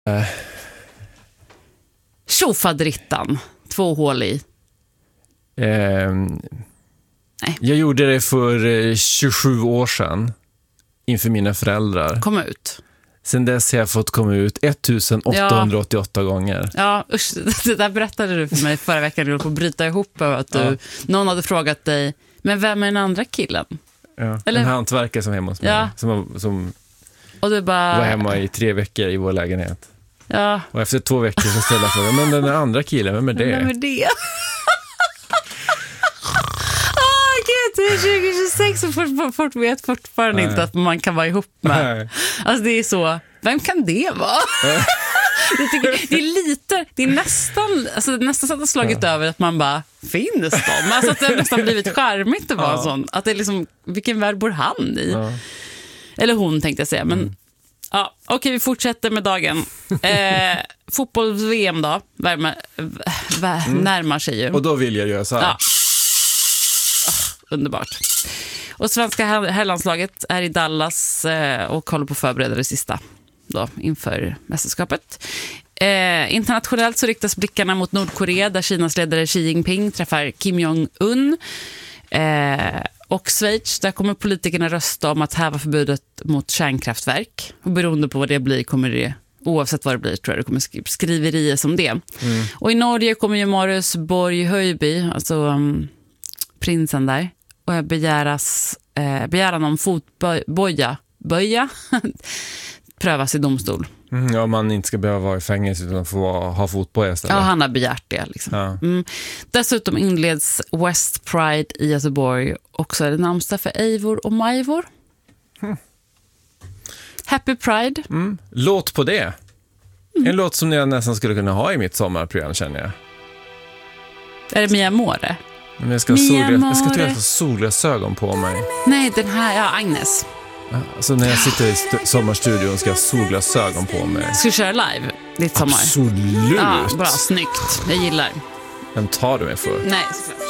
Tjofadrittan. 2 hål i. Nej. Jag gjorde det för 27 år sedan inför mina föräldrar. Kom ut. Sen dess har jag fått komma ut 1888 gånger. Ja, usch, det där berättade du för mig förra veckan. Du höll på att bryta ihop över att någon hade frågat dig, men vem är den andra killen? Ja, eller? En hantverkare som hemma hos mig. Som och du bara... var hemma i 3 veckor i vår lägenhet. Ja. Och efter 2 veckor så ställde jag frågan, men den andra killen, vem är det? Vem är det? Gud, det är 2026 och folk vet fortfarande inte att man kan vara ihop med. Alltså det är så, vem kan det vara? Det är nästan, alltså nästan så att det har slagit över att man bara, finns de? Alltså att det har nästan blivit charmigt att vara sån. Att det är liksom, vilken värld bor han i? Ja. Eller hon tänkte jag säga, men ja, okej, vi fortsätter med dagen. Fotbolls-VM då, närmar sig ju. Och då vill jag göra så här. Ja. Underbart. Och svenska herrlandslaget är i Dallas och håller på att förbereda det sista då, inför mästerskapet. Internationellt så riktas blickarna mot Nordkorea där Kinas ledare Xi Jinping träffar Kim Jong-un. Och Schweiz, där kommer politikerna rösta om att häva förbudet mot kärnkraftverk. Och beroende på vad det blir kommer det, oavsett vad det blir, tror jag det kommer skriverier som det. Och i Norge kommer ju Marius Borg Höjby, alltså prinsen där, och begäran om fotboja prövas i domstol. Ja, man inte ska behöva vara i fängelse utan få ha fotboja istället. Ja, han har begärt det liksom. Ja. Dessutom inleds West Pride i Göteborg, också är det namnsdag för Eivor och Majvor. Happy Pride. Låt på det. En låt som jag nästan skulle kunna ha i mitt sommarprogram, känner jag. Är det Mia More? Men jag ska ha solglasögon på mig. Nej, den här, Agnes. Alltså när jag sitter i sommarstudion ska jag ha solglasögon på mig. Ska du köra live ditt sommar? Absolut. Ja, bra, snyggt. Jag gillar. Vem tar du mig för? Nej, såklart.